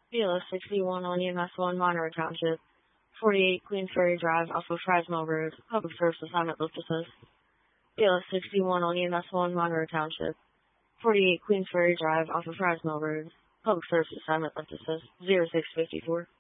BLS 61 on EMS 1 Monroe Township. 48 Queens Ferry Drive off of Fresno Road. Public service assignment listed says. BLS 61 on EMS 1 Monroe Township. 48 Queens Ferry Drive off of Fresno Road. Public service assignment listed says 0654.